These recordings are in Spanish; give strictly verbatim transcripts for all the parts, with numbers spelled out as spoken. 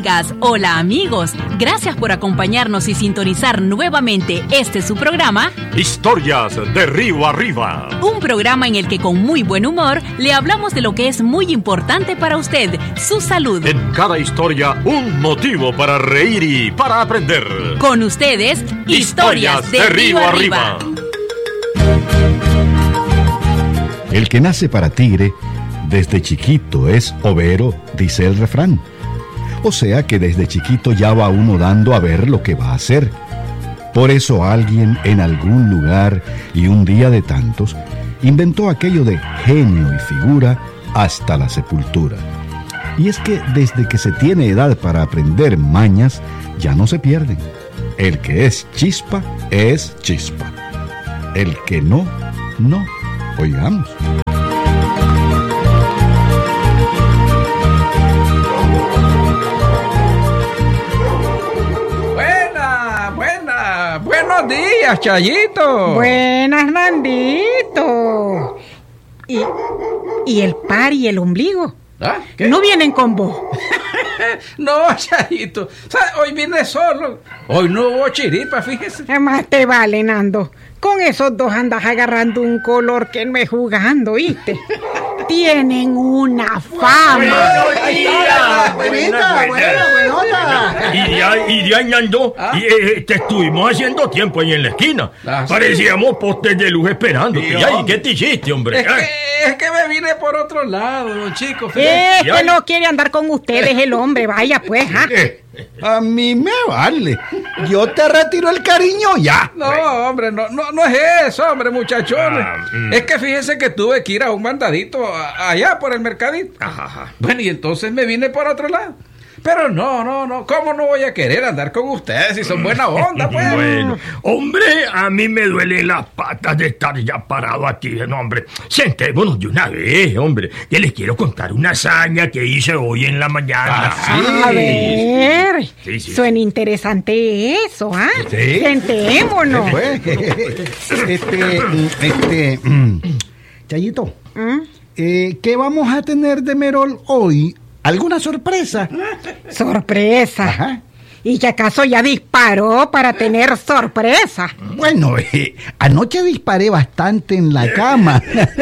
amigas, hola amigos. Gracias por acompañarnos y sintonizar nuevamente este su programa Historias de Río Arriba. Un programa en el que con muy buen humor le hablamos de lo que es muy importante para usted, su salud. En cada historia un motivo para reír y para aprender. Con ustedes, Historias, Historias de, de Río, Río Arriba. Arriba. El que nace para tigre, desde chiquito es overo, dice el refrán. O sea que desde chiquito ya va uno dando a ver lo que va a hacer. Por eso alguien en algún lugar y un día de tantos inventó aquello de genio y figura hasta la sepultura. Y es que desde que se tiene edad para aprender mañas, ya no se pierden. El que es chispa, es chispa. El que no, no. Oigamos. Buena, buena, buenos días, Chayito. Buenas, Nandito. ¿Y, y el par y el ombligo? ¿Ah? ¿Qué? ¿No vienen con vos? No, Chayito, hoy vine solo. Hoy no hubo chiripa, fíjese. Más te vale, Nando. Con esos dos andas agarrando un color que no es jugando, ¿viste? Tienen una fama. Buena, buena, buena, buenota. Y de, y de ahí, Nando, ¿Ah? y, eh, te estuvimos haciendo tiempo ahí en la esquina. ¿Ah, sí? Parecíamos postes de luz esperando. Sí, ¿Y ahí, qué te hiciste, hombre? Es que, es que me vine por otro lado, don Chico. Es que no quiere andar con ustedes el hombre, vaya pues, ¿ah? A mí me vale. Yo te retiro el cariño ya. No, hombre, no, no, no es eso, hombre, muchachones. Ah, mm. Es que fíjense que tuve que ir a un mandadito a- allá por el mercadito. Ajá, ajá. Bueno, y entonces me vine por otro lado. Pero no, no, no, ¿cómo no voy a querer andar con ustedes si son buena onda, pues? Bueno, hombre, a mí me duelen las patas de estar ya parado aquí. No, hombre, sentémonos de una vez, hombre, que les quiero contar una hazaña que hice hoy en la mañana. A ver, Sí, sí. suena interesante eso, ¿ah? Sí. Sentémonos. Pues, este, este, mm, Chayito, ¿Mm? eh, ¿qué vamos a tener de Merol hoy? ¿Alguna sorpresa? Sorpresa. Ajá. ¿Y que acaso ya disparó para tener sorpresa? Bueno, eh, anoche disparé bastante en la cama.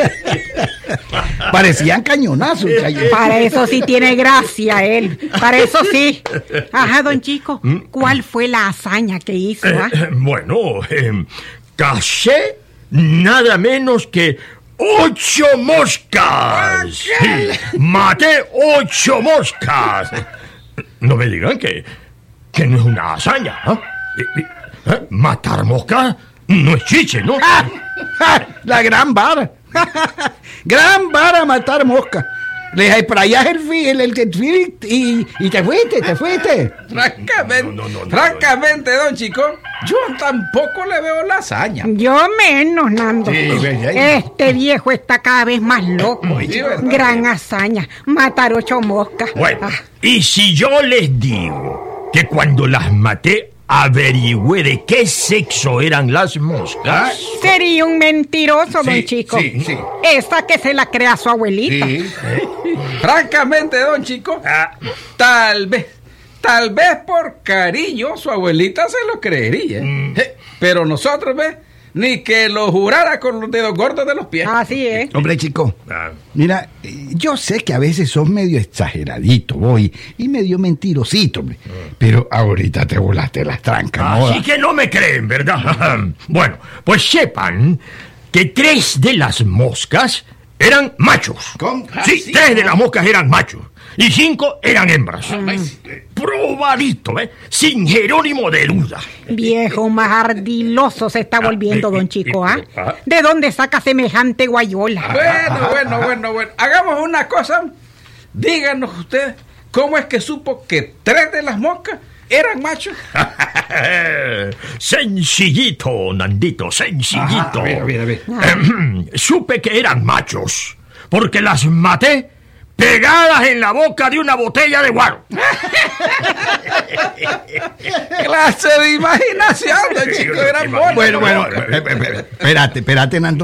Parecían cañonazos, Chayito. Para eso sí tiene gracia él. Para eso sí. Ajá, don Chico, ¿cuál fue la hazaña que hizo? Eh, ah? eh, bueno, eh, caché nada menos que ocho moscas. Sí, maté ocho moscas. No me digan que, que no es una hazaña, ¿no? Eh, eh, Matar moscas no es chiche, ¿no? ¡Ah! ¡Ja! La gran vara. Gran vara matar mosca. Le sprayas el fi- el, el, el fi- y, y te fuiste, te fuiste. Francamente, No, no, no, no, francamente, don Chico, yo tampoco le veo la hazaña. Yo menos, Nando. Sí, ¿verdad? Este viejo está cada vez más loco. Sí, ¿verdad? Gran hazaña, matar ocho moscas. Bueno, Ah, y si yo les digo que cuando las maté averigüé de qué sexo eran las moscas. sería un mentiroso, don Sí, Chico. sí, sí. Esa que se la crea su abuelita. Francamente, don Chico, Ah, tal vez, tal vez por cariño su abuelita se lo creería. Mm. Eh, Pero nosotros, ¿ves? Ni que lo jurara con los dedos gordos de los pies. Así es. Hombre, chico, ah, mira, eh, yo sé que a veces sos medio exageradito, voy, y medio mentirosito, hombre. Pero ahorita te volaste las trancas, ¿no? Así que no me creen, ¿verdad? Bueno, pues sepan que tres de las moscas eran machos. ¿Cómo? Sí, sí, tres de las moscas eran machos y cinco eran hembras. Probadito, ¿eh? Sin Jerónimo de duda. Viejo más ardiloso se está volviendo, eh, don eh, Chico, eh, ¿ah? ah. ¿De dónde saca semejante guayola? Bueno, bueno, bueno, bueno. Hagamos una cosa. Díganos ustedes, ¿cómo es que supo que tres de las moscas eran machos? Sencillito, Nandito, sencillito. Ah, a ver, a ver, a ver. Ehem, Supe que eran machos, porque las maté pegadas en la boca de una botella de guaro. Clase de imaginación, don Chico, eran monos. Bueno, bueno, eh, eh, eh, espérate, espérate, Nando. Eh, ¿Eh? Hombre, podría ser. Sí. ¿Por qué no? ¿Por qué no?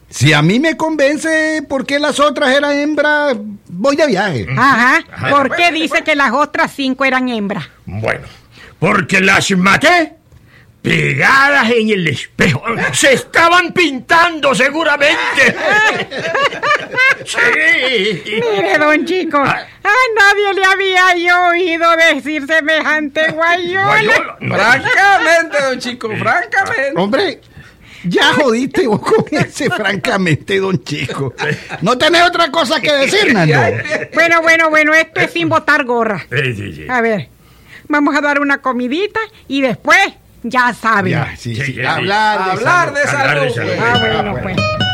Si a mí me convence por qué las otras eran hembras, voy de viaje. Ajá. ¿Por qué dice que las otras cinco eran hembras? Bueno, porque las maté pegadas en el espejo. Se estaban pintando seguramente. Sí. Mire, don Chico, a nadie le había yo oído decir semejante guayola. Guayola, no. Francamente, don Chico, francamente. Hombre, ya jodiste vos con ese, francamente, don Chico. ¿No tenés otra cosa que decir, Nando? Bueno, bueno, bueno, esto es sin botar gorra. Sí, sí, sí. A ver, vamos a dar una comidita y después, ya saben. Ya, sí, Sí, sí. sí, sí. Hablar de Hablar de Hablar de salud. salud. pues. Ah, bueno, pues.